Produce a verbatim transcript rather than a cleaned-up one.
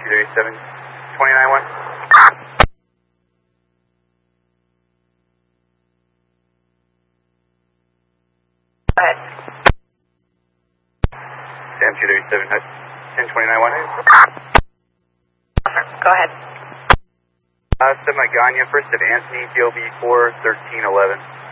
thirty-seven, twenty-nine one. Go ahead. Sam two thirty-seven, ten twenty-nine one. Go ahead. Uh, Sub Magana, first of Anthony, D O B four thirteen eleven.